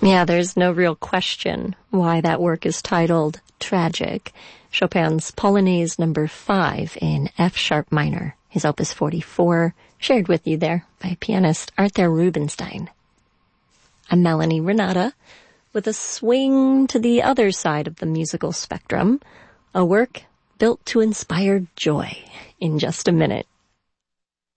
Yeah, there's no real question why that work is titled Tragic. Chopin's Polonaise number 5 in F sharp minor, his opus 44, shared with you there by pianist Arthur Rubinstein. I'm Melanie Renata with a swing to the other side of the musical spectrum, a work built to inspire joy in just a minute.